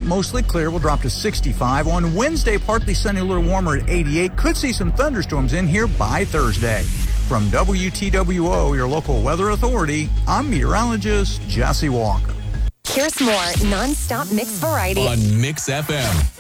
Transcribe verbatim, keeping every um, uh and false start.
mostly clear. We'll drop to sixty-five. On Wednesday, partly sunny, a little warmer at eighty-eight. Could see some thunderstorms in here by Thursday. From W T W O, your local weather authority, I'm meteorologist Jesse Walker. Here's more non-stop mix variety on Mix F M.